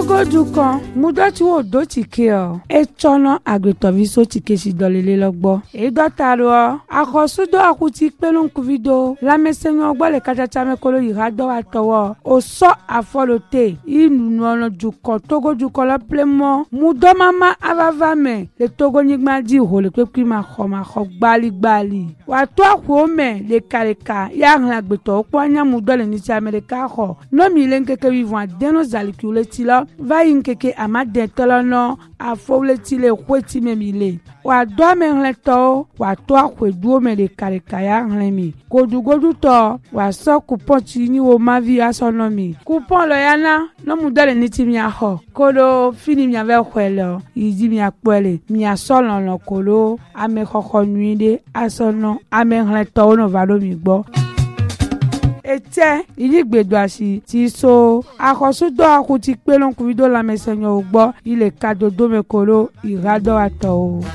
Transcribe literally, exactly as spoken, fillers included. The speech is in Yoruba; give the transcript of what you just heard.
Togo dukan mudoti wo do tike o e chono agbetovi so tike si dolele logbo e dotaro akosudo akuti pelun kuvido la mesenyo ogbo le kachacha mekolo irado atowo o so afolote inu ono dukan Togo dukan la plemo mudo mama avavame le Togo nigma di ho le pepi ma kho ma kho gbali gbali wa to akwo me le kareka ya ran agbeto opo anya mudo le ni ti America kho no mi le nkeke vivant deno zalikule ti lo va yinkeke amade tolono afowle ti le kweti memile wa do me hleto wa to akwedu me le kareka ya hlemi godu godu to wa so coupon ti ni wo ma vi asono mi coupon lo yana no mudo le ni ti mi aho kolo fini mi ave kwelo yidi mi akpele mi asolo no kolo ame khokho nuide asono ame hleto no va do mi gbo ete iligbedo asi ti so akosudo akuti pelon kuvido la mesenyo ogbo ile kadodo mekolo irado ato.